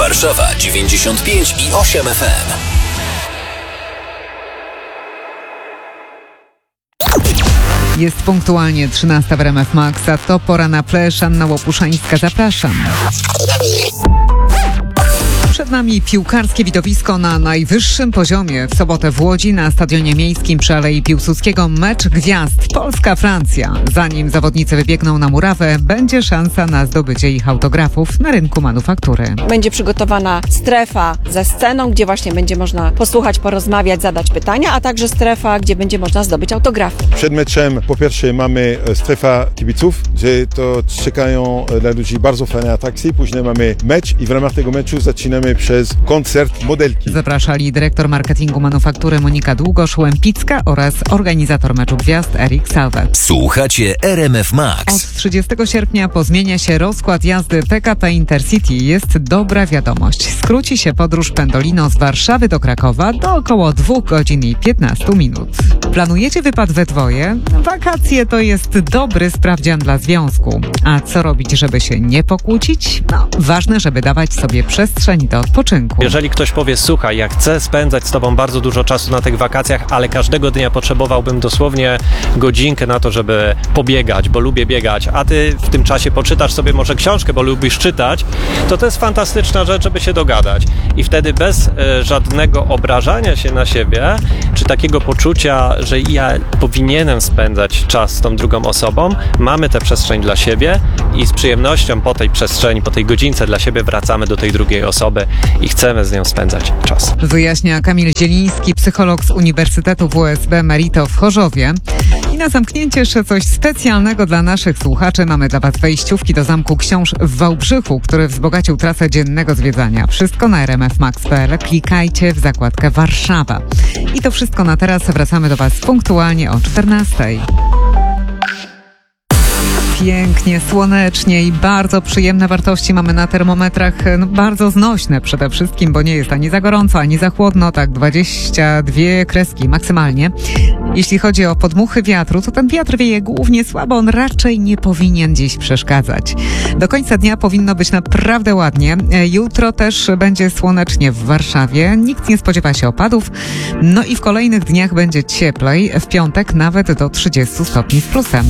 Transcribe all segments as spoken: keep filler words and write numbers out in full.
Warszawa dziewięćdziesiąt pięć i osiem F M. Jest punktualnie trzynasta w R M F Max, a to pora na Flash. Anna Łopuszańska, zapraszam. Przed nami piłkarskie widowisko na najwyższym poziomie. W sobotę w Łodzi na Stadionie Miejskim przy Alei Piłsudskiego mecz gwiazd Polska-Francja. Zanim zawodnicy wybiegną na murawę, będzie szansa na zdobycie ich autografów na rynku manufaktury. Będzie przygotowana strefa ze sceną, gdzie właśnie będzie można posłuchać, porozmawiać, zadać pytania, a także strefa, gdzie będzie można zdobyć autografy. Przed meczem po pierwsze mamy strefa kibiców, że to czekają dla ludzi bardzo fajne atrakcje. Później mamy mecz i w ramach tego meczu zaczynamy przez koncert modelki. Zapraszali dyrektor marketingu manufaktury Monika Długosz-Łępicka oraz organizator meczu gwiazd Erik Salwet. Słuchacie R M F Max. Od trzydziestego sierpnia pozmienia się rozkład jazdy P K P Intercity. Jest dobra wiadomość. Skróci się podróż Pendolino z Warszawy do Krakowa do około dwóch godzin i piętnastu minut. Planujecie wypad we dwoje? Wakacje to jest dobry sprawdzian dla związku. A co robić, żeby się nie pokłócić? No, ważne, żeby dawać sobie przestrzeń do odpoczynku. Jeżeli ktoś powie, słuchaj, ja chcę spędzać z tobą bardzo dużo czasu na tych wakacjach, ale każdego dnia potrzebowałbym dosłownie godzinkę na to, żeby pobiegać, bo lubię biegać, a ty w tym czasie poczytasz sobie może książkę, bo lubisz czytać, to to jest fantastyczna rzecz, żeby się dogadać. I wtedy bez e, żadnego obrażania się na siebie, czy takiego poczucia, że ja powinienem spędzać czas z tą drugą osobą, mamy tę przestrzeń dla siebie i z przyjemnością po tej przestrzeni, po tej godzince dla siebie wracamy do tej drugiej osoby i chcemy z nią spędzać czas. Wyjaśnia Kamil Zieliński, psycholog z Uniwersytetu W S B Merito w Chorzowie. I na zamknięcie jeszcze coś specjalnego dla naszych słuchaczy. Mamy dla Was wejściówki do Zamku Książ w Wałbrzychu, który wzbogacił trasę dziennego zwiedzania. Wszystko na r m f max kropka p l. Klikajcie w zakładkę Warszawa. I to wszystko na teraz. Wracamy do Was punktualnie o czternastej. Pięknie, słonecznie i bardzo przyjemne wartości mamy na termometrach, no, bardzo znośne przede wszystkim, bo nie jest ani za gorąco, ani za chłodno, tak dwadzieścia dwie kreski maksymalnie. Jeśli chodzi o podmuchy wiatru, to ten wiatr wieje głównie słabo, on raczej nie powinien dziś przeszkadzać. Do końca dnia powinno być naprawdę ładnie. Jutro też będzie słonecznie w Warszawie, nikt nie spodziewa się opadów, no i w kolejnych dniach będzie cieplej, w piątek nawet do trzydziestu stopni z plusem.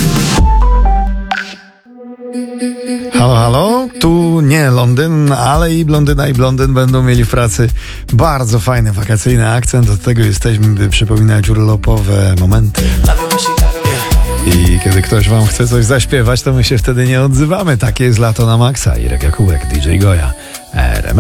Halo, halo, tu nie Londyn, ale i blondyna i blondyn będą mieli w pracy bardzo fajny wakacyjny akcent. Od tego jesteśmy, by przypominać urlopowe momenty. I kiedy ktoś wam chce coś zaśpiewać, to my się wtedy nie odzywamy. Takie jest lato na maksa. Irek Jakubek, D J Goja.